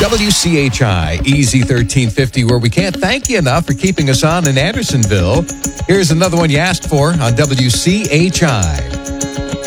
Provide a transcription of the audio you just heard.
WCHI Easy 1350, where we can't thank you enough for keeping us on in Andersonville. Here's another one you asked for on WCHI.